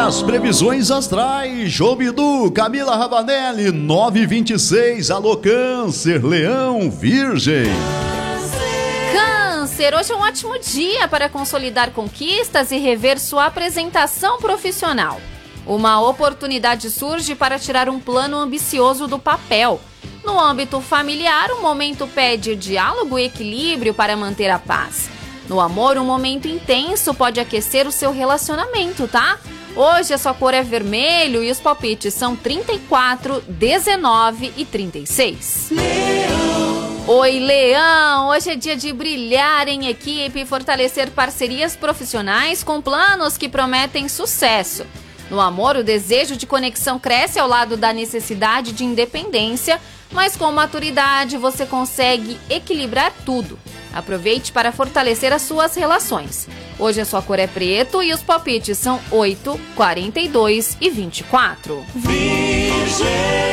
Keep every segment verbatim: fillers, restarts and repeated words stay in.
As previsões astrais, João Bidu, Camila Ravanelli, nove e vinte e seis, alô Câncer, Leão, Virgem. Câncer, hoje é um ótimo dia para consolidar conquistas e rever sua apresentação profissional. Uma oportunidade surge para tirar um plano ambicioso do papel. No âmbito familiar, o momento pede diálogo e equilíbrio para manter a paz. No amor, um momento intenso pode aquecer o seu relacionamento, tá? Hoje a sua cor é vermelho e os palpites são trinta e quatro, dezenove e trinta e seis. Leão. Oi, Leão! Hoje é dia de brilhar em equipe e fortalecer parcerias profissionais com planos que prometem sucesso. No amor, o desejo de conexão cresce ao lado da necessidade de independência, mas com maturidade você consegue equilibrar tudo. Aproveite para fortalecer as suas relações. Hoje a sua cor é preto e os palpites são oito, quarenta e dois e vinte e quatro. Virgem.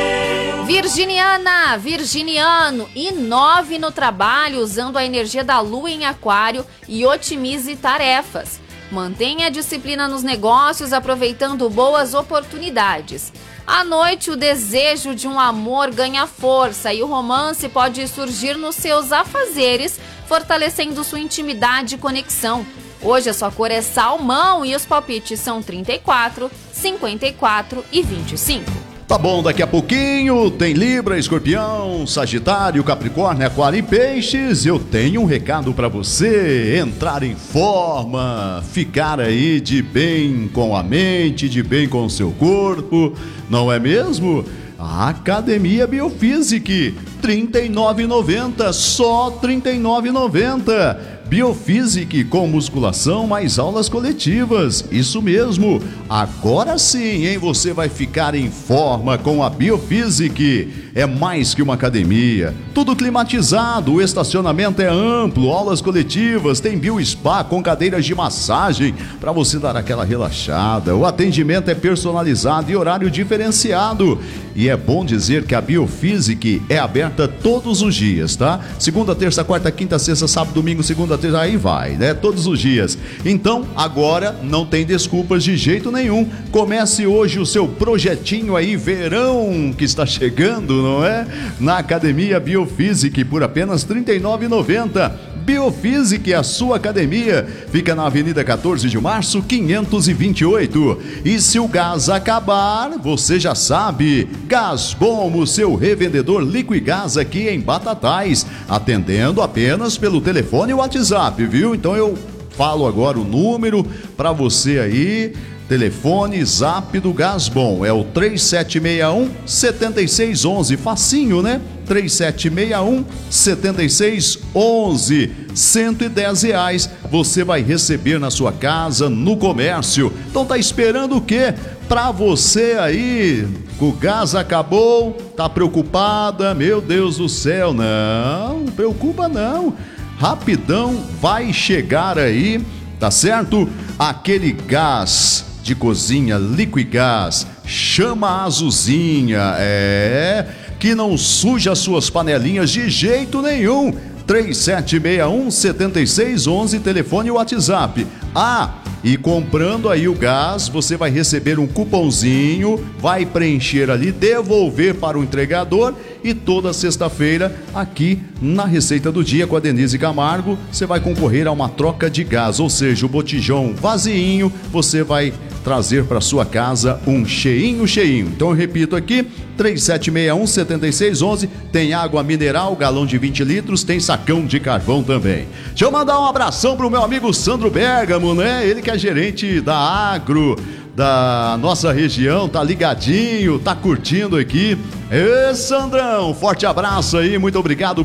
Virginiana, virginiano, inove no trabalho usando a energia da lua em aquário e otimize tarefas. Mantenha a disciplina nos negócios, aproveitando boas oportunidades. À noite, o desejo de um amor ganha força e o romance pode surgir nos seus afazeres, fortalecendo sua intimidade e conexão. Hoje a sua cor é salmão e os palpites são trinta e quatro, cinquenta e quatro e vinte e cinco. Tá bom, daqui a pouquinho tem Libra, Escorpião, Sagitário, Capricórnio, Aquário e Peixes. Eu tenho um recado pra você: entrar em forma, ficar aí de bem com a mente, de bem com o seu corpo, não é mesmo? A Academia Biofísica, trinta e nove reais e noventa centavos, só trinta e nove reais e noventa centavos. Biofísica com musculação mais aulas coletivas, isso mesmo. Agora sim, hein? Você vai ficar em forma com a Biofísica. É mais que uma academia, tudo climatizado, o estacionamento é amplo, aulas coletivas, tem Biospa com cadeiras de massagem para você dar aquela relaxada. O atendimento é personalizado e horário diferenciado. E é bom dizer que a Biofísica é aberta todos os dias, tá? Segunda, terça, quarta, quinta, sexta, sábado, domingo, segunda, terça, aí vai, né? Todos os dias. Então, agora não tem desculpas de jeito nenhum. Comece hoje o seu projetinho aí, verão que está chegando, não é? Na Academia Biofísica por apenas trinta e nove reais e noventa centavos. Biofísica, a sua academia, fica na Avenida quatorze de março, quinhentos e vinte e oito. E se o gás acabar, você já sabe, Gasbom, o seu revendedor Liquigás aqui em Batatais, atendendo apenas pelo telefone e WhatsApp, viu? Então eu falo agora o número para você aí. Telefone, zap do Gasbom, é o três sete seis um, sete seis um um, facinho, né? três sete seis um, sete seis um um, cento e dez reais você vai receber na sua casa, no comércio. Então tá esperando o quê? Pra você aí, o gás acabou, tá preocupada? Meu Deus do céu, não, não preocupa não. Rapidão vai chegar aí, tá certo? Aquele gás de cozinha Liquigás, chama azulzinha, é, que não suja suas panelinhas de jeito nenhum. três sete seis um, sete seis um um, telefone e WhatsApp. Ah, e comprando aí o gás, você vai receber um cupomzinho, vai preencher ali, devolver para o entregador, e toda sexta-feira aqui na Receita do Dia com a Denise Camargo, você vai concorrer a uma troca de gás, ou seja, o botijão vaziinho, você vai trazer para sua casa um cheinho, cheinho. Então eu repito aqui, três sete seis um, sete seis um um, tem água mineral, galão de vinte litros, tem sacão de carvão também. Deixa eu mandar um abração pro meu amigo Sandro Bergamo, né? Ele que é gerente da Agro, da nossa região, tá ligadinho, tá curtindo aqui. Ê, Sandrão, forte abraço aí, muito obrigado